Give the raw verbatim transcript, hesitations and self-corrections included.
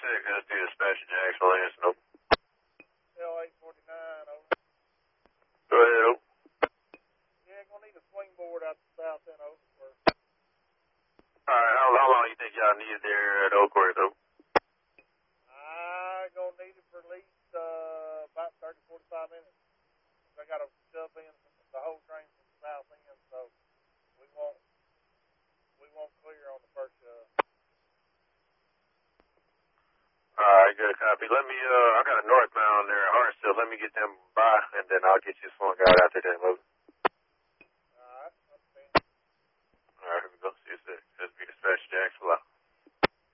six, let's do dispatch to Jacksonville, Lansing, over. L eight forty-nine, over. Go ahead, over. Yeah, gonna need a swing board out the south end, over. Alright, how, how long you think y'all need there at Oakworth, over? I gonna need it for at least uh, about thirty, forty-five minutes. I gotta shove in the whole train from the south end, so we won't we won't clear on the first shove. Alright, good copy. Let me, uh, I got a northbound there at Hartsville. Let me get them by, and then I'll get you swung out after that, over. Alright, understand. Alright, here we go. See you soon. Let's be dispatched to Jacksonville.